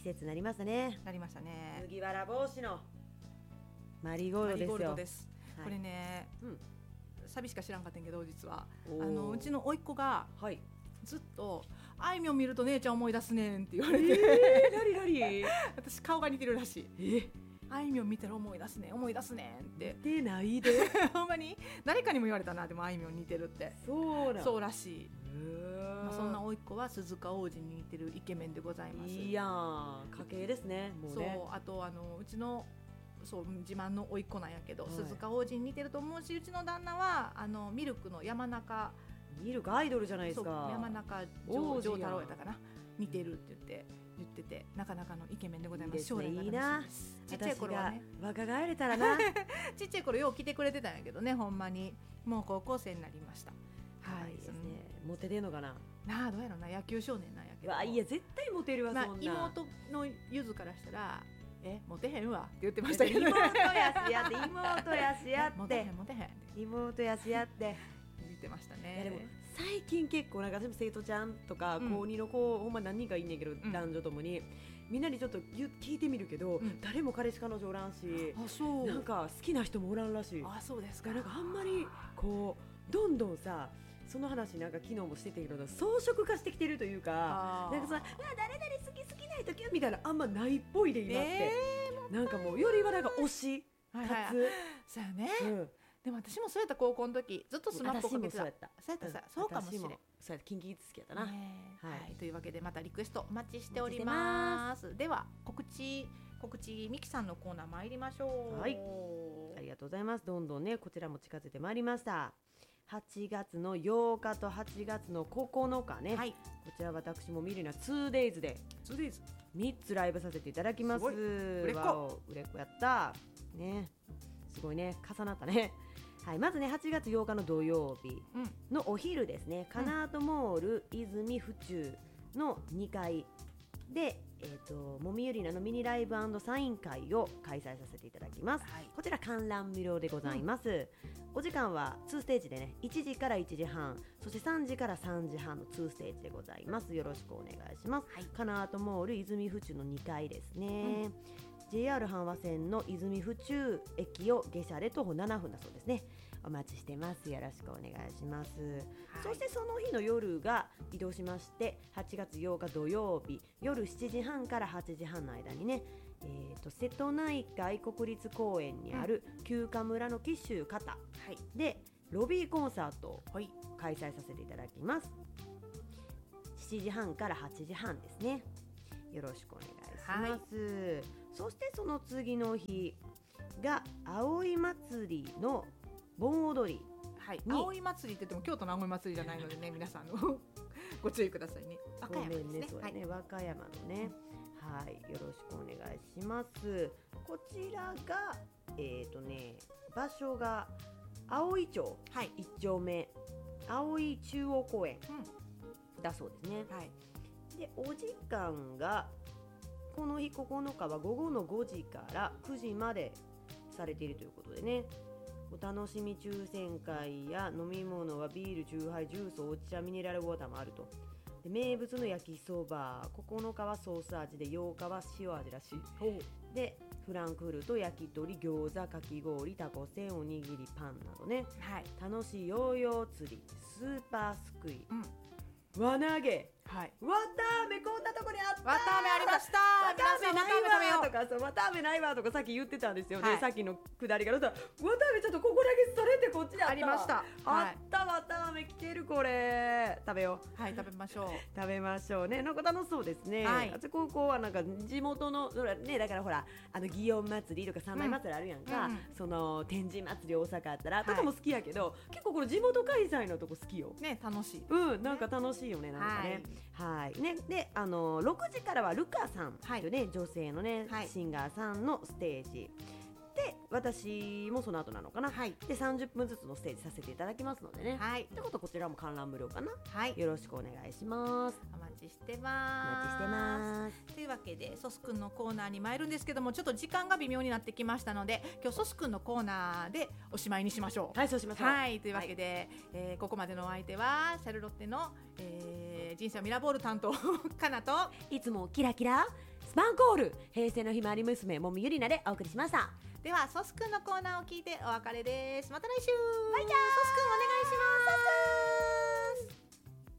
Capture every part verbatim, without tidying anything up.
節になりましたね。 なりましたね。 麦わら帽子のマリーゴールドですよ。 マリーゴールドです、はい、これね、うん、サビしか知らんかったんけど、実はあのうちの甥っ子が、はい、ずっとあいみょん見ると姉ちゃん思い出すねんって言われて、 えー、ラリラリ私顔が似てるらしい。 えあいみょん見たら思い出すね思い出すねんって似てないでほんまに誰かにも言われたな。でもあいみょん似てるって。 そうだ、 そうらしい。まあ、そんな甥っ子は鈴鹿央士に似てるイケメンでございます。 いやー、家系ですね。もうね、 そう、あとあのうちのそう自慢の甥っ子なんやけど、はい、鈴鹿央士に似てると思うし、うちの旦那はあのミルクの山中、 ミルクアイドルじゃないですか。 山中丈太郎やったかな、似てるって言って言ってて、なかなかのイケメンでございます。将来が楽しみです。ちっちゃい頃はね、 若返れたらなちっちゃい頃よう来てくれてたんやけどね、ほんまにもう高校生になりました。 はい、ですね。モテてんのかな。 なあ、どうやろな、野球少年なんやけど。 わ、いや絶対モテるわ、 まあ、 そんな。 妹のゆずからしたら、えモテへんわって言ってましたけど、 妹やしやって妹やしやってモテへんモテへん妹やしやって言ってましたね。 いやでも最近結構なんか私も生徒ちゃんとか、うん、高にの子ほんま何人かいんねんけど、うん、男女ともにみんなにちょっと聞いてみるけど、うん、誰も彼氏彼女おらんし、 あ、そう、 なんか好きな人もおらんらしい。 あ、そうですか。 なんかあんまりこうどんどんさ、その話なんか昨日もしてたけど装飾化してきてるというか、なんかさ、誰々好き好きな人きゅみたいなあんまないっぽいで今って、えー、なんかもうよりはなんか推しかつ、はいはい、 そうやね、うん、でも私もそうやった。高校の時ずっとスマホかけてた。 そうやった、 そうやった、うん、そうかもしれない。 そうやった、キンキキッズ好きやったな、 ね、はいはい、というわけでまたリクエストお待ちしております。では告知告知ミキさんのコーナー参りましょう。 はい、ありがとうございます。どんどんねこちらも近づいてまいりました。はちがつのようかとはちがつのここのかね、はい、こちら私もミリナ ツーデイズ でツーデイズみっつライブさせていただきます。 売れっ子売れっ子やったね、すごいね、重なったね。はい、まずねはちがつようかの土曜日のお昼ですね、うん、カナートモール泉府中のにかいで、えー、ともみゆりなのミニライブ&サイン会を開催させていただきます、はい、こちら観覧無料でございます、うん、お時間はにステージでね、いちじからいちじはん、そしてさんじからさんじはんのにステージでございます。よろしくお願いします、はい、カナートモール泉府中のにかいですね、うん、ジェイアール 阪和線の泉府中駅を下車で徒歩ななふんだそうですね。お待ちしてます。よろしくお願いします、はい、そしてその日の夜が移動しまして、はちがつようか土曜日夜しちじはんからはちじはんの間にね、えー、と瀬戸内海国立公園にある休暇村の紀州方、はい、でロビーコンサートを開催させていただきます。しちじはんからはちじはんですね。よろしくお願いします、はい、そしてその次の日が葵祭りの盆踊り、 はい、葵祭りって言っても京都の葵祭りじゃないのでね皆さんのご注意くださいね。和歌山ですね。 ね、そうね、はい、和歌山のね、はい、よろしくお願いします。こちらがえっ、ー、とね場所が葵町、はい、いっちょうめ葵中央公園、うん、だそうですね、はい、でお時間がこの日ここのかは午後のごじからくじまでされているということでね、お楽しみ抽選会や飲み物はビール、チューハイ、ジュース、お茶、ミネラルウォーターもあると。で名物の焼きそば、ここのかはソース味でようかは塩味らしい。でフランクフルト、焼き鳥、餃子、かき氷、タコせん、おにぎり、パンなどね、はい、楽しいヨーヨー釣り、スーパーすくい、うん、輪投げ、はい、わたあめこんなとこにあった、 わたあめありました、 わたあめないわとか、そうわたあめないわとかさっき言ってたんですよね、はい、さっきのくだりからさ、わたあめちょっとここだけそれてこっちにあった、 ありました、 あったわたあめ来てる、これ食べよう、はい、食べましょう食べましょうね、なんか楽しそうですね、はい、あと高校はなんか地元のね、だからほらあの祇園祭りとか三昧祭りあるやんか、うん、その天神祭り大阪あったら、はい、とかも好きやけど結構この地元開催のとこ好きよね、楽しい、 うん、なんか楽しいよね、なんかね、はい、はいね、であのろくじからはルカさんというね、はい、女性のね、はい、シンガーさんのステージで、私もその後なのかな、はい、でさんじゅっぷんずつのステージさせていただきますのでね、はい、ってことこちらも観覧無料かな、はい、よろしくお願いします。 お待ちしてます。 お待ちしてます。 というわけでソスくんのコーナーに参るんですけども、ちょっと時間が微妙になってきましたので、今日ソスくんのコーナーでおしまいにしましょう。 はい、そうしましょう。 はい、というわけで、はい、えー、ここまでのお相手はシャルロッテの、えー、人生をミラーボール担当かなと、 いつもキラキラスバンコール、平成のひまわり娘もみゆりなでお送りしました。 ではソスくんのコーナーを聞いてお別れです。また来週。 バイチャー。ソスくんお願いします。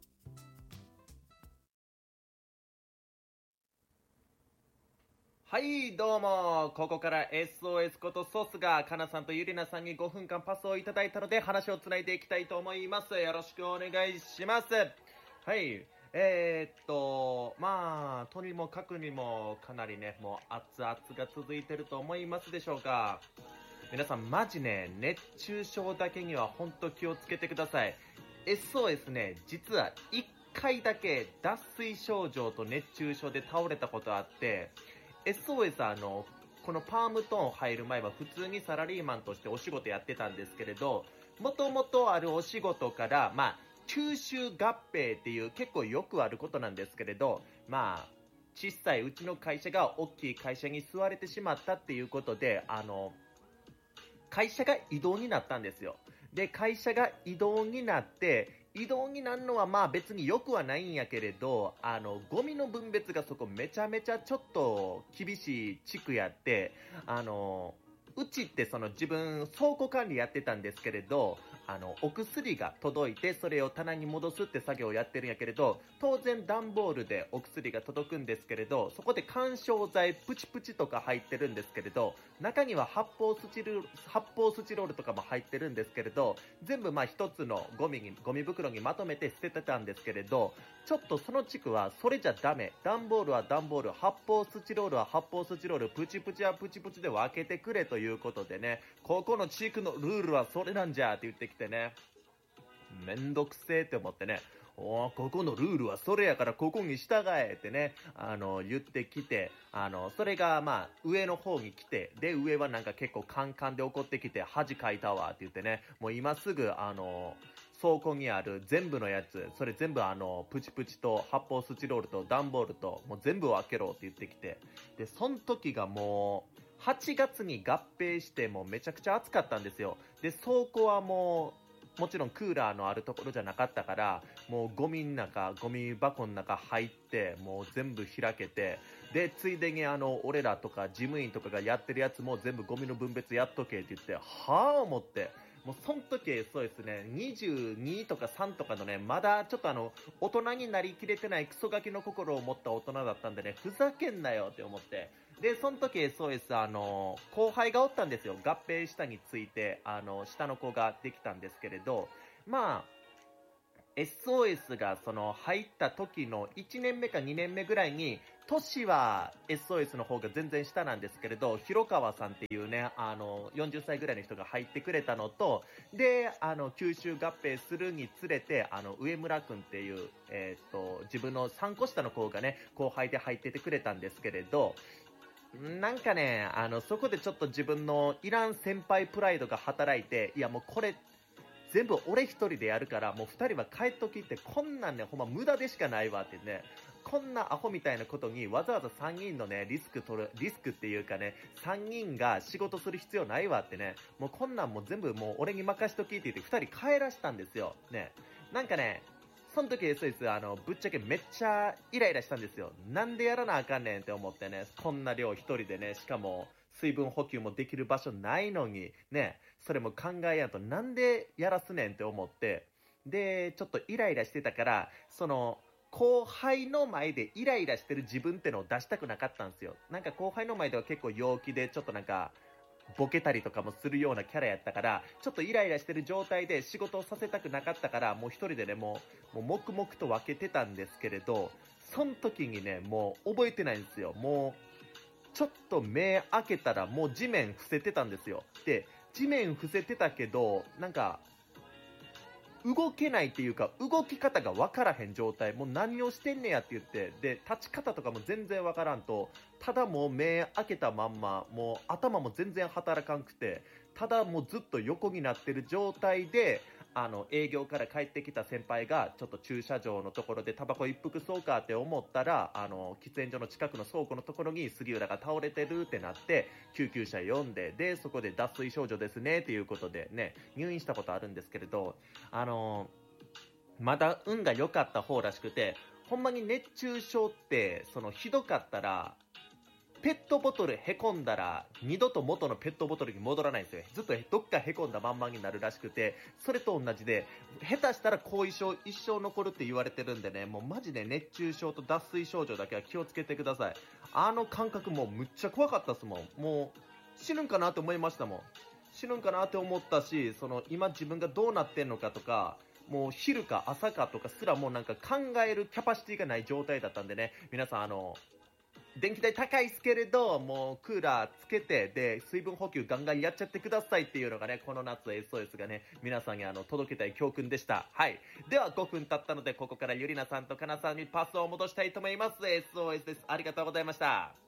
はい、どうも。ここから エスオーエス ことソースがかなさんとゆりなさんにごふんかんパスをいただいたので話をつないでいきたいと思います。よろしくお願いします。はい、えー、っとまあとにもかくにもかなりね、もう熱々が続いてると思いますでしょうか。皆さんマジね、熱中症だけには本当気をつけてください。 エスオーエス ね、実はいっかいだけ脱水症状と熱中症で倒れたことあって、エスオーエス あのこのパームトーン入る前は普通にサラリーマンとしてお仕事やってたんですけれど、もともとあるお仕事からまあ吸収合併っていう結構よくあることなんですけれど、まあ小さいうちの会社が大きい会社に吸われてしまったっていうことで、あの会社が異動になったんですよ。で会社が異動になって移動になるのはまあ別に良くはないんやけれど、あのゴミの分別がそこめちゃめちゃちょっと厳しい地区やって、あのうちってその自分倉庫管理やってたんですけれど、あのお薬が届いてそれを棚に戻すって作業をやってるんやけれど、当然段ボールでお薬が届くんですけれど、そこで緩衝材プチプチとか入ってるんですけれど、中には発泡スチル発泡スチロールとかも入ってるんですけれど、全部まあ一つのゴミにゴミ袋にまとめて捨ててたんですけれど、ちょっとその地区はそれじゃダメ、段ボールは段ボール、発泡スチロールは発泡スチロール、プチプチはプチプチで分けてくれということでね、ここの地区のルールはそれなんじゃって言ってきてね、めんどくせえって思ってね、おここのルールはそれやからここに従えってね、あの言ってきて、あのそれがまあ上の方に来て、で上はなんか結構カンカンで怒ってきて、恥かいたわって言ってね、もう今すぐあの倉庫にある全部のやつ、それ全部あのプチプチと発泡スチロールと段ボールともう全部分けろって言ってきて、でその時がもうはちがつに合併してもうめちゃくちゃ暑かったんですよ。で倉庫はもうもちろんクーラーのあるところじゃなかったから、もうゴミの中ゴミ箱の中入ってもう全部開けて、でついでにあの俺らとか事務員とかがやってるやつも全部ゴミの分別やっとけって言って、はあ思って、もうその時そうですね、にじゅうにとかさんとかのね、まだちょっとあの大人になりきれてないクソガキの心を持った大人だったんでね、ふざけんなよって思って、でその時 エスオーエス あの後輩がおったんですよ。合併したについてあの下の子ができたんですけれど、まあ エスオーエス がその入った時のいちねんめかにねんめぐらいに、年は エスオーエス の方が全然下なんですけれど、広川さんっていうね、あのよんじゅっさいぐらいの人が入ってくれたのと、であの吸収合併するにつれて、あの上村くんっていう、えー、っと自分のさんこ下の子がね後輩で入っててくれたんですけれど、なんかね、あのそこでちょっと自分のいらん先輩プライドが働いて、いやもうこれ全部俺一人でやるからもう二人は帰っときって、こんなんねほんま無駄でしかないわってね、こんなアホみたいなことにわざわざさんにんのねリスク取るリスクっていうかね、さんにんが仕事する必要ないわってね、もうこんなんもう全部もう俺に任しときって言ってふたり帰らしたんですよね。なんかねその時 エスオーエス あのぶっちゃけめっちゃイライラしたんですよ。なんでやらなあかんねんって思ってね、こんな量一人でね、しかも水分補給もできる場所ないのにね、それも考えやんとなんでやらすねんって思って、でちょっとイライラしてたから、その後輩の前でイライラしてる自分ってのを出したくなかったんですよ。なんか後輩の前では結構陽気でちょっとなんかボケたりとかもするようなキャラやったから、ちょっとイライラしてる状態で仕事をさせたくなかったから、もう一人でねもう、もう黙々と分けてたんですけれど、その時にねもう覚えてないんですよ。もうちょっと目開けたらもう地面伏せてたんですよ。で地面伏せてたけどなんか動けないっていうか動き方が分からへん状態、もう何をしてんねやって言って、で立ち方とかも全然分からんと、ただもう目開けたまんま、もう頭も全然働かんくて、ただもうずっと横になってる状態で、あの営業から帰ってきた先輩がちょっと駐車場のところでタバコ一服そうかって思ったら、あの喫煙所の近くの倉庫のところに杉浦が倒れてるってなって救急車呼んで、でそこで脱水症状ですねっていうことでね入院したことあるんですけれど、あのまだ運が良かった方らしくて、ほんまに熱中症ってそのひどかったらペットボトルへこんだら二度と元のペットボトルに戻らないんですよ。ずっとどっかへこんだまんまになるらしくて、それと同じで下手したら後遺症一生残るって言われてるんでね、もうマジで熱中症と脱水症状だけは気をつけてください。あの感覚もうむっちゃ怖かったっすもん。もう死ぬんかなって思いましたもん。死ぬんかなって思ったし、その今自分がどうなってんのかとか、もう昼か朝かとかすらもうなんか考えるキャパシティがない状態だったんでね、皆さんあの電気代高いっすけれど、もうクーラーつけて、で、水分補給ガンガンやっちゃってくださいっていうのがね、この夏 エスオーエス がね、皆さんにあの、届けたい教訓でした。はい。ではごふん経ったので、ここからゆりなさんとかなさんにパスを戻したいと思います。エスオーエス です。ありがとうございました。